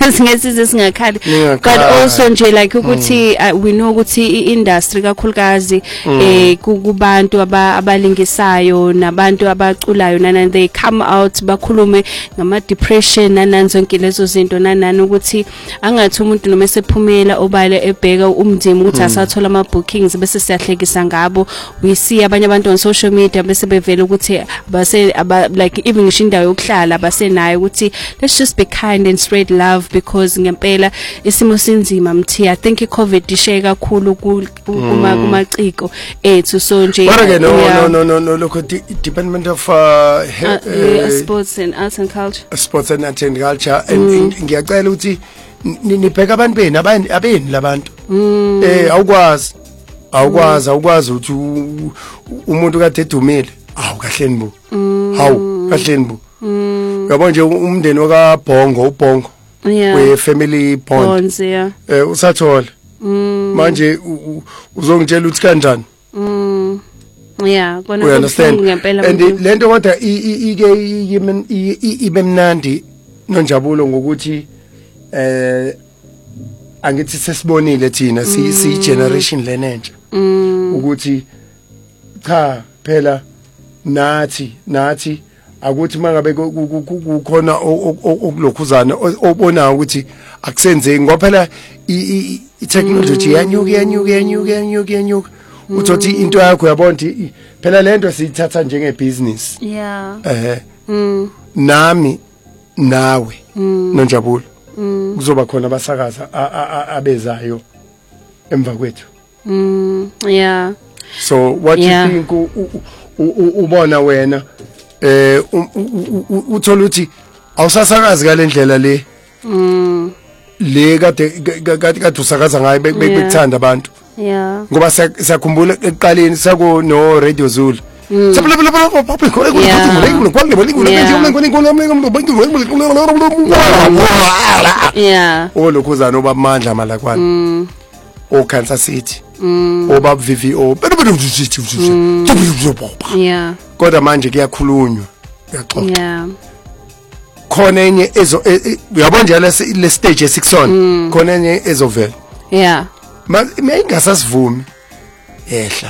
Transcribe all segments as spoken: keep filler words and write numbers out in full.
singesize singakhali but also nje like ukuthi uh, we know ukuthi iindustry kakhulukazi eh kubantu abalingisayo nabantu abaculayo nana they come out bakhulume ngama depression nana zonke lezo zinto nana ukuthi angathi umuntu noma sephumela obale ebheka umndimi ukuthi asathola ama bookings bese siyahlekisa ngabo we see abanye abantu on social media bese bevela ukuthi base like even ngisho indawo yokuhlala base nayo ukuthi let's just be kind and spread love because ngempela isimo sinzima mthi I think iCovid ishe kakhulu kuma kumaqiko ethu so nje no no no no no look department of uh, uh, uh, sports and arts and culture sports and arts and culture ngiyacela ukuthi nibheka abantu beni abeni labantu eh awukwazi awukwazi awukwazi ukuthi umuntu kade edumile awu kahleni bu hawu kahleni bu yabo nje umndeni wakaBhongo uBhongo we family bond yeah eh usathola manje uzongitshela ukuthi kanjani mm yeah kona ngempela and lento kodwa ike ibe mnandi nonjabulo ngokuthi eh angithi sesibonile thina si si generation lenentsha ukuthi cha phela nathi nathi akuthi mangabe kukhona okulokhuzana obona ukuthi akusenzeki ngoba phela i technology yanyuka yanyuka yanyuka yanyuka yanyuka uthothi into yakho yabona ukuthi phela lento siyithatha njenge business yeah eh mm nami nawe nonjabulo kuzoba khona abasakaza abezayo emva kwethu mm yeah so what you think ubona wena eh uthola ukuthi awusasakazi kalendlela le mm le kade kade usakaza ngayo bekuthanda abantu yeah ngoba siyakhumbula ekuqaleni sako no Radio Zulu yeah olokhuzana obamandla malakwana o Kansas City oba V V O yeah kodwa manje kuyakhulunywa uyaxoxa yeah khona enye ezo uyabona nje le stage esikusona khona enye ezovela yeah mayingasasivumi ehla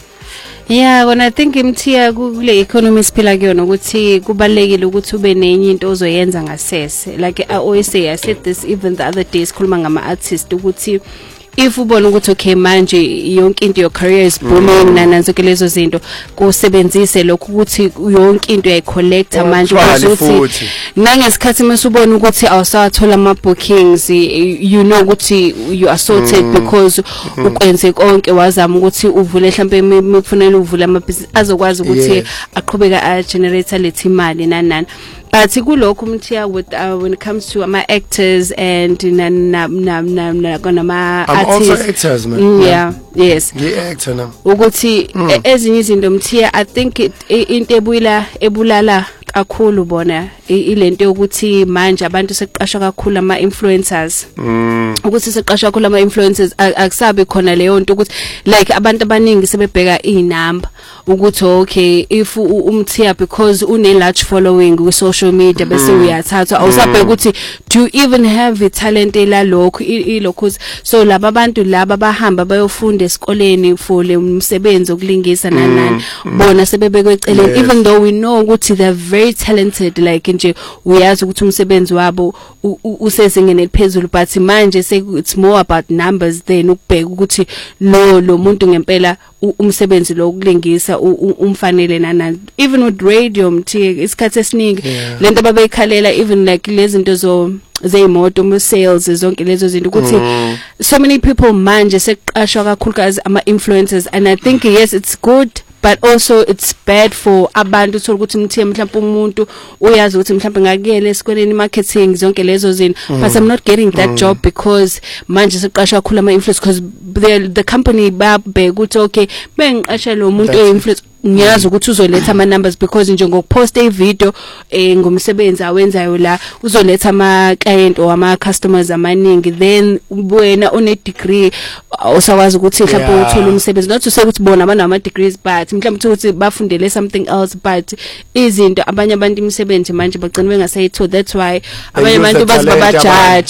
yeah when I think imthiya kule economy siphila kuyona ukuthi kubalekile ukuthi ube nenye into ozoyenza ngasese like I always say I said this even the other day sikhuluma ngama artist ukuthi if ubona ukuthi okay manje yonke into your career is booming mm. nana zonke lezo zinto kusebenzise lokho ukuthi yonke into uyayicollecta manje ukuthi nangesikhathi masubona ukuthi awusathola ama bookings you know ukuthi you are sorted mm. because mm. ukwenze konke wazama ukuthi uvule mhlambe mekufanele uvule ama business azokwazi ukuthi yeah. aqhubeka a generate lethi imali nanana but kulokho umthiya with uh, when it comes to ama actors and na na na na kona ma artists also actors man mm, yeah yes yeah actor na ukuthi mm. ezinye izinto umthiya I think into ebuyila ebulala kakhulu bona ilento yokuthi manje abantu seqashwa kakhulu ama influencers mm. ukuthi seqashwa kakhulu ama influencers akusabe khona leyo nto ukuthi like abantu abaningi sebebheka inamba ukuthi okay if umthiya because une large following ku social media bese uyathathwa awusabheka ukuthi do you even have a talent elalokho ilokho so laba abantu laba bahamba bayofunda esikoleni for le umsebenzi okulingisa nanani bona sebebekwe eceleni even though we know ukuthi they're very talented like nje uyazi ukuthi umsebenzi wabo usezingene eliphezulu but manje it's more about numbers than ukubheka ukuthi lo lo muntu ngempela umsebenzi lo ukulingisa umfanele nanani even with radio mthi isikhathi esiningi lento ababeyikhalela even like lezi zinto zo zeyimoto mu sales zonke lezo zinto ukuthi so many people manje seqashwa kakhulukazi ama influencers and I think yes it's good but also it's bad for abantu uthola ukuthi mthiye mhlawumbe umuntu uyazi ukuthi mhlawumbe ngakuyele esikoleni marketing zonke lezo zinto mm. but I'm not getting that mm. job because manje siqashwa kakhulu ama influencers because the the company babheka ukuthi okay bengiqasha lo muntu oinfluence ngiyazi ukuthi uzoletha ama numbers because nje ngokupost a video eh ngomsebenzi awenzayo la uzoletha ama client or ama customers amaningi then wena une degree usakwazi ukuthi mhlawumbe uthola umsebenzi not to say ukuthi bona abana ama degrees but mhlawumbe ukuthi bafundele something else but izinto abanye abantu imisebenzi manje bagcina bengasayitho that's why abanye abantu bazi baba judge